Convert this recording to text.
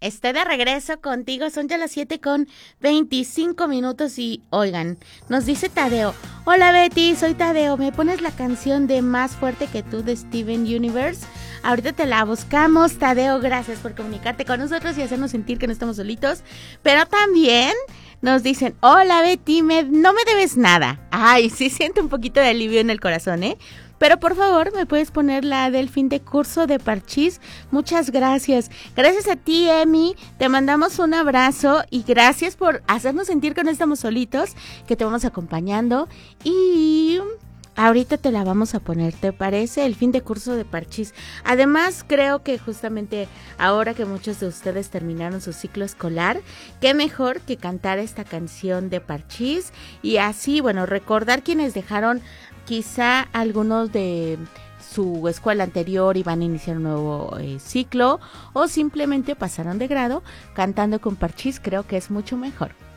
Estoy de regreso contigo, son ya las 7:25 y oigan, nos dice Tadeo, hola Betty, soy Tadeo, ¿me pones la canción de Más fuerte que tú de Steven Universe? Ahorita te la buscamos, Tadeo, gracias por comunicarte con nosotros y hacernos sentir que no estamos solitos, pero también nos dicen, hola Betty, no me debes nada. Ay, sí siento un poquito de alivio en el corazón, ¿eh? Pero por favor, ¿me puedes poner la del fin de curso de Parchís? Muchas gracias. Gracias a ti, Emi. Te mandamos un abrazo y gracias por hacernos sentir que no estamos solitos, que te vamos acompañando. Y ahorita te la vamos a poner, ¿te parece? El fin de curso de Parchís. Además, creo que justamente ahora que muchos de ustedes terminaron su ciclo escolar, qué mejor que cantar esta canción de Parchís y así, bueno, recordar quienes dejaron quizá algunos de su escuela anterior y van a iniciar un nuevo ciclo o simplemente pasaron de grado cantando con Parchís, creo que es mucho mejor.